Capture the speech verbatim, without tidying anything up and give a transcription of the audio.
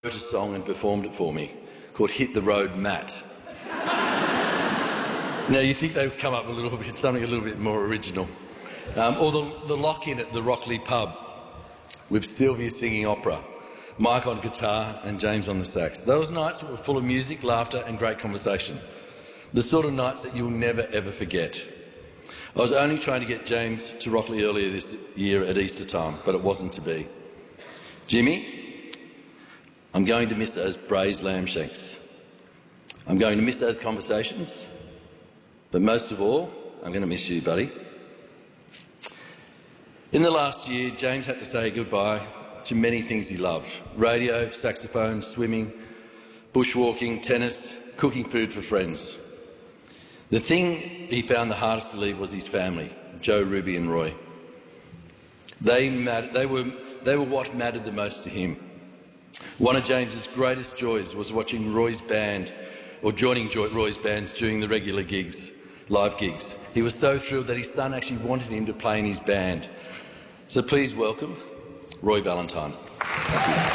wrote a song and performed it for me called Hit the Road Matt. Now, you think they've come up with a little bit, something a little bit more original. Um, or the, the lock-in at the Rockley pub with Sylvia singing opera, Mike on guitar and James on the sax. Those nights were full of music, laughter and great conversation. The sort of nights that you'll never, ever forget. I was only trying to get James to Rockley earlier this year at Easter time, but it wasn't to be. Jimmy, I'm going to miss those braised lamb shanks. I'm going to miss those conversations, but most of all, I'm going to miss you, buddy. In the last year, James had to say goodbye to many things he loved. Radio, saxophone, swimming, bushwalking, tennis, cooking food for friends. The thing he found the hardest to leave was his family, Joe, Ruby and Roy. They, mattered, they, were, they were what mattered the most to him. One of James's greatest joys was watching Roy's band, or joining Roy's bands during the regular gigs, live gigs. He was so thrilled that his son actually wanted him to play in his band. So please welcome Roy Valentine.